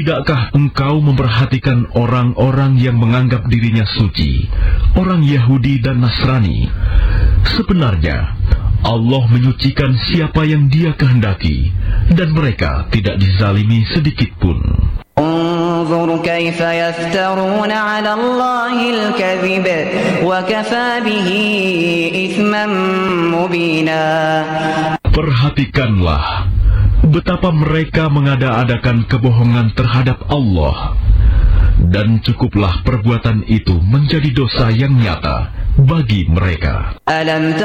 Tidakkah engkau memperhatikan orang-orang yang menganggap dirinya suci, orang Yahudi dan Nasrani? Sebenarnya, Allah menyucikan siapa yang Dia kehendaki, dan mereka tidak dizalimi sedikit pun. انظر كيف يفترون على الله الكذب وكفى به إثما مبينا. Perhatikanlah betapa mereka mengada-adakan kebohongan terhadap Allah, dan cukuplah perbuatan itu menjadi dosa yang nyata bagi mereka. ألم